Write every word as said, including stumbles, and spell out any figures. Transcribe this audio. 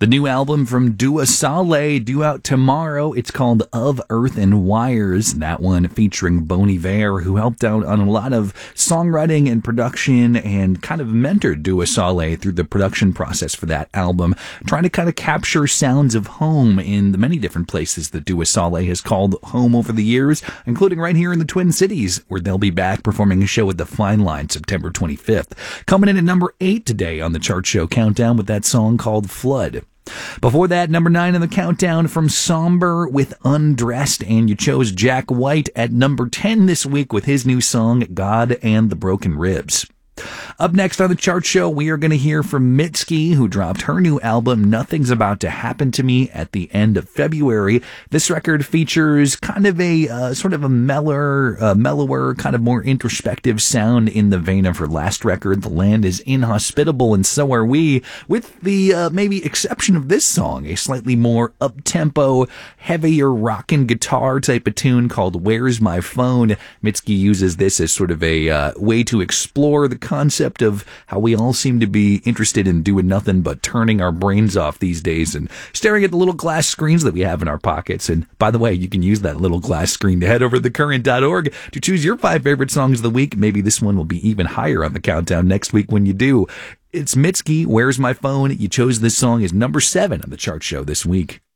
The new album from Dua Saleh, due out tomorrow. It's called Of Earth and Wires. That one featuring Bon Iver, who helped out on a lot of songwriting and production and kind of mentored Dua Saleh through the production process for that album, trying to kind of capture sounds of home in the many different places that Dua Saleh has called home over the years, including right here in the Twin Cities, where they'll be back performing a show at the Fine Line September twenty-fifth. Coming in at number eight today on the Chart Show Countdown with that song called Flood. Before that, number nine on the countdown from Somber with Undressed, and you chose Jack White at number ten this week with his new song, God and the Broken Ribs. Up next on the Chart Show, we are going to hear from Mitski, who dropped her new album, Nothing's About to Happen to Me, at the end of February. This record features kind of a uh, sort of a mellower, uh, mellower, kind of more introspective sound in the vein of her last record, The Land is Inhospitable, and So Are We, with the uh, maybe exception of this song, a slightly more up-tempo, heavier rockin' guitar type of tune called Where's My Phone. Mitski uses this as sort of a uh, way to explore the concept of how we all seem to be interested in doing nothing but turning our brains off these days and staring at the little glass screens that we have in our pockets. And by the way, you can use that little glass screen to head over to the current dot org to choose your five favorite songs of the week. Maybe this one will be even higher on the countdown next week when you do. It's Mitski, Where's My Phone? You chose this song as number seven on the Chart Show this week.